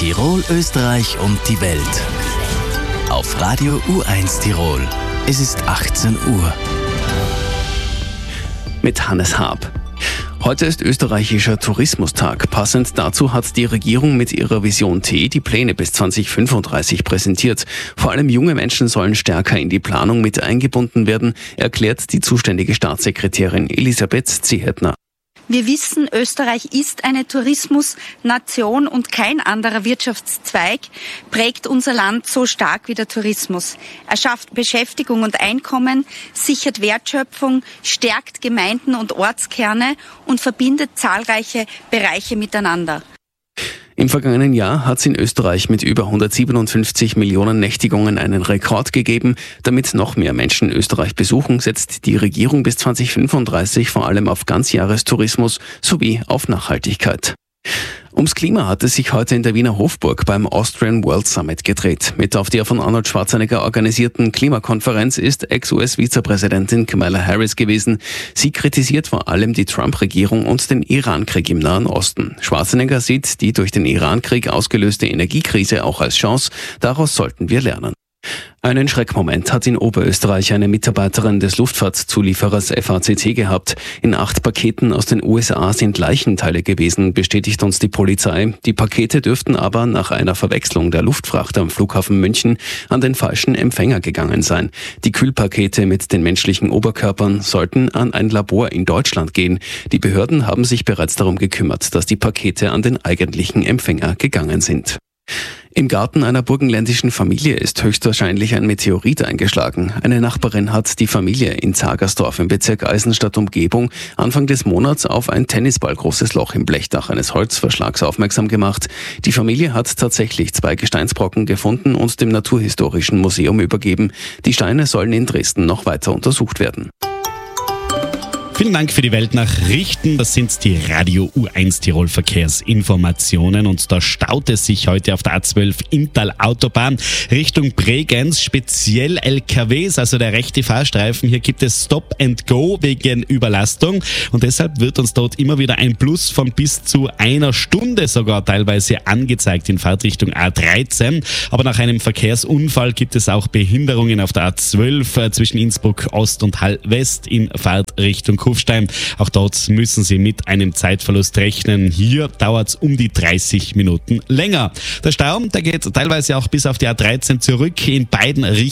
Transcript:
Tirol, Österreich und die Welt. Auf Radio U1 Tirol. Es ist 18 Uhr. Mit Hannes Haab. Heute ist österreichischer Tourismustag. Passend dazu hat die Regierung mit ihrer Vision T die Pläne bis 2035 präsentiert. Vor allem junge Menschen sollen stärker in die Planung mit eingebunden werden, erklärt die zuständige Staatssekretärin Elisabeth Zehetner. Wir wissen, Österreich ist eine Tourismusnation und kein anderer Wirtschaftszweig prägt unser Land so stark wie der Tourismus. Er schafft Beschäftigung und Einkommen, sichert Wertschöpfung, stärkt Gemeinden und Ortskerne und verbindet zahlreiche Bereiche miteinander. Im vergangenen Jahr hat es in Österreich mit über 157 Millionen Nächtigungen einen Rekord gegeben. Damit noch mehr Menschen Österreich besuchen, setzt die Regierung bis 2035 vor allem auf Ganzjahrestourismus sowie auf Nachhaltigkeit. Ums Klima hat es sich heute in der Wiener Hofburg beim Austrian World Summit gedreht. Mit auf der von Arnold Schwarzenegger organisierten Klimakonferenz ist Ex-US-Vizepräsidentin Kamala Harris gewesen. Sie kritisiert vor allem die Trump-Regierung und den Iran-Krieg im Nahen Osten. Schwarzenegger sieht die durch den Iran-Krieg ausgelöste Energiekrise auch als Chance. Daraus sollten wir lernen. Einen Schreckmoment hat in Oberösterreich eine Mitarbeiterin des Luftfahrtzulieferers FACC gehabt. In 8 Paketen aus den USA sind Leichenteile gewesen, bestätigt uns die Polizei. Die Pakete dürften aber nach einer Verwechslung der Luftfracht am Flughafen München an den falschen Empfänger gegangen sein. Die Kühlpakete mit den menschlichen Oberkörpern sollten an ein Labor in Deutschland gehen. Die Behörden haben sich bereits darum gekümmert, dass die Pakete an den eigentlichen Empfänger gegangen sind. Im Garten einer burgenländischen Familie ist höchstwahrscheinlich ein Meteorit eingeschlagen. Eine Nachbarin hat die Familie in Zagersdorf im Bezirk Eisenstadt-Umgebung Anfang des Monats auf ein tennisballgroßes Loch im Blechdach eines Holzverschlags aufmerksam gemacht. Die Familie hat tatsächlich 2 Gesteinsbrocken gefunden und dem Naturhistorischen Museum übergeben. Die Steine sollen in Dresden noch weiter untersucht werden. Vielen Dank für die Weltnachrichten. Das sind die Radio U1 Tirol Verkehrsinformationen und da staut es sich heute auf der A12 Inntal-Autobahn Richtung Bregenz, speziell LKWs, also der rechte Fahrstreifen. Hier gibt es Stop and Go wegen Überlastung und deshalb wird uns dort immer wieder ein Plus von bis zu 1 Stunde sogar teilweise angezeigt in Fahrtrichtung A13. Aber nach einem Verkehrsunfall gibt es auch Behinderungen auf der A12 zwischen Innsbruck Ost und Hall West in Fahrtrichtung Kufstein. Auch dort müssen Sie mit einem Zeitverlust rechnen. Hier dauert es um die 30 Minuten länger. Der Stau, der geht teilweise auch bis auf die A13 zurück in beiden Richtungen.